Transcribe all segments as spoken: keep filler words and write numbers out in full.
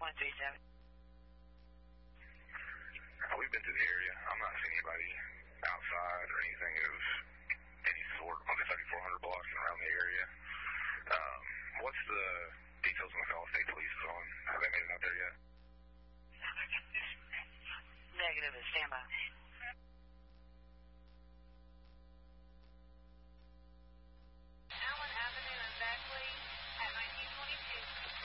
one three seven. Uh, we've been to the area. I'm not seeing anybody outside or anything of any sort on the thirty-four hundred blocks and around the area. Um, what's the details on the call state police is on? Have they made it out there yet? Negative, stand by. Allen Avenue and Beckley at nineteen twenty-two.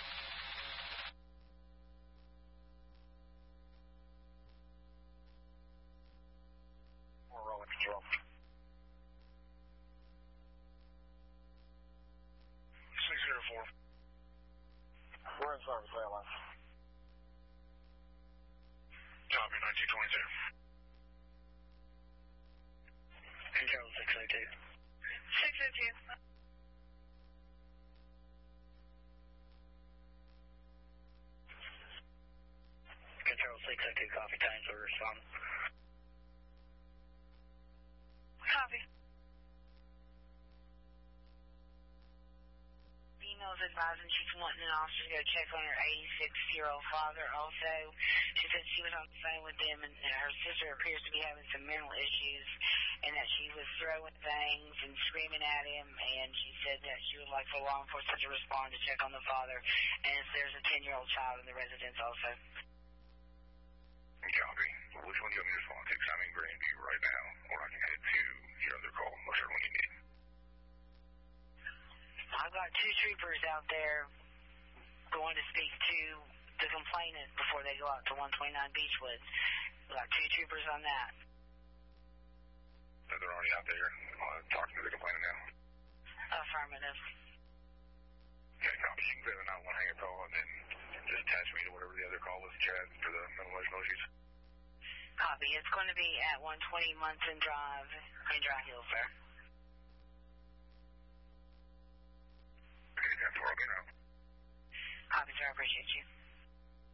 More rolling control. six zero four. We're in service, Airline. Copy, nineteen twenty-two. Control six oh two. six oh two. Control six oh two, copy, times will respond. Copy. Emails advising she's wanting an officer to go check on her eighty-six-year-old father also. She said she was on the phone with them, and, and her sister appears to be having some mental issues, and that she was throwing things and screaming at him, and she said that she would like for law enforcement to respond to check on the father, and if there's a ten-year-old child in the residence also. Copy. Which one do you want me to respond to? Because I'm in Grandview right now, or I can head to your other call, whichever one you need. I've got two troopers out there going to speak to the complainant before they go out to one twenty-nine Beechwood. We've got two troopers on that. So they're already out there uh, talking to the complainant now? Affirmative. Okay, copy. You can clear the nine one hang-up call and then just attach me to whatever the other call was, Chad, for the mental emotional issues. Copy. It's going to be at one twenty Munson Drive in Dry Hill, sir. Okay, that's where I'll be now. Copy, sir. I appreciate you.